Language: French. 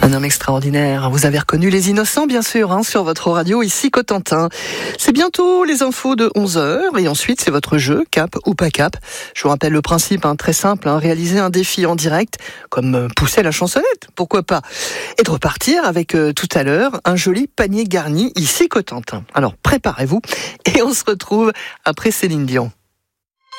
Un homme extraordinaire. Vous avez reconnu Les Innocents, bien sûr, sur votre radio, ici Cotentin. C'est bientôt les infos de 11h et ensuite c'est votre jeu, cap ou pas cap. Je vous rappelle le principe, très simple, réaliser un défi en direct, comme pousser la chansonnette, pourquoi pas. Et de repartir avec tout à l'heure un joli panier garni, ici Cotentin. Alors préparez-vous et on se retrouve après Céline Dion.